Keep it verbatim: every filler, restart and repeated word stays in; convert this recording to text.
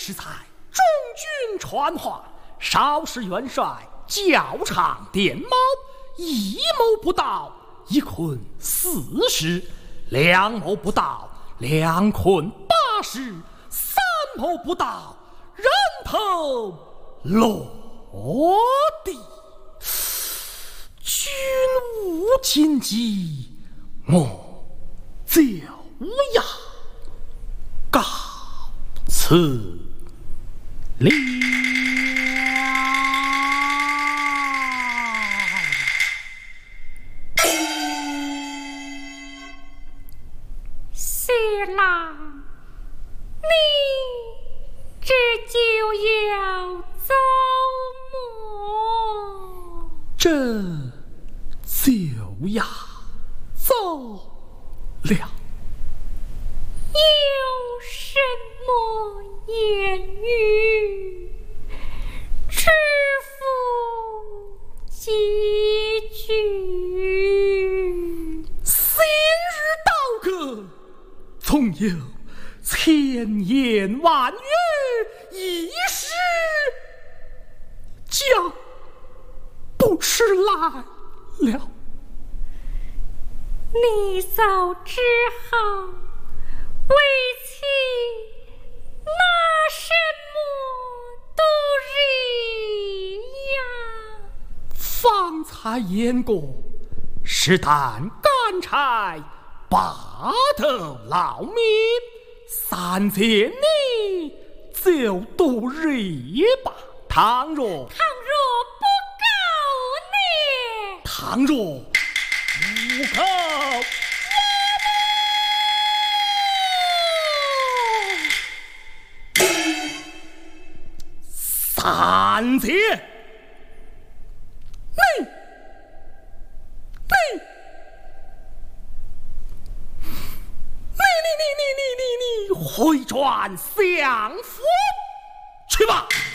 是在中军传话，少时元帅教场电猫，一谋不到，一困四十；两谋不到，两困八十；三谋不到，人头落地。君无禁忌，我走呀，告辞了。 谢郎，你这就要走么？ 这就要走了。 有什么言语？知府几句。 昔日刀割，总有千言万语，一时将不迟来了。 你早知好，为其拿什么度日呀？ 方才言过，是但干柴拔头劳民，三见你就度日吧。倘若倘若不够呢？ 倘若不够，三见你你你你你你你你你回转相府去吧。